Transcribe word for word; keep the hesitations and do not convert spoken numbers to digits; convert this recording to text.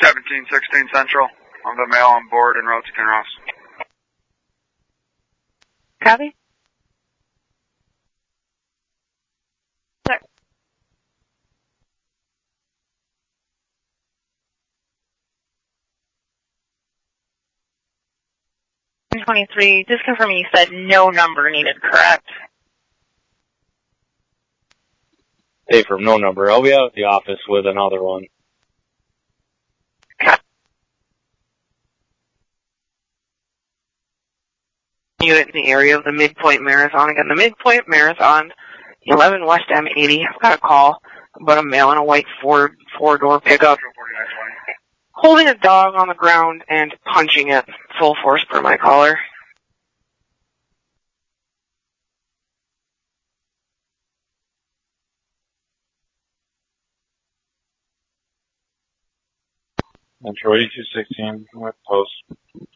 seventeen sixteen Central. On the male on board en route to Kinross. Copy. Sir. twenty-three, just confirming you said no number needed, correct? Hey, from no number. I'll be out at the office with another one. Unit in the area of the Midpoint Marathon. Again, the Midpoint Marathon, eleven West M eighty. I've got a call about a male in a white Ford four-door pickup holding a dog on the ground and punching it full force per my caller. Metro eighty-two sixteen, West Post.